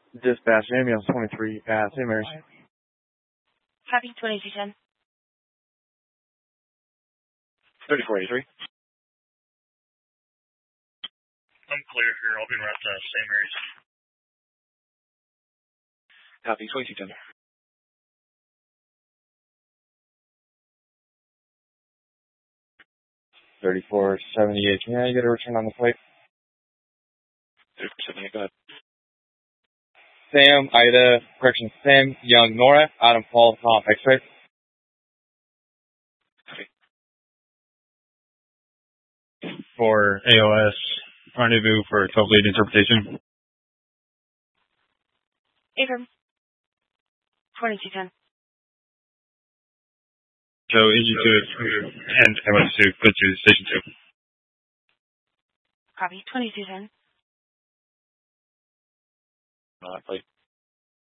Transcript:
Dispatch, ambulance 23 at St. Mary's. Copy, 2210. 3483. I'm clear here. I'll be right to St. Mary's. Copy, 2210. 3478. Can I get a return on the plate? 3478, go ahead. Sam Young Nora, Adam Paul Tom X-ray. For AOS, rendezvous for 12 lead interpretation. Abram, 2210. So EG2 and MS2, go to station 2. Copy, 2210. Plate.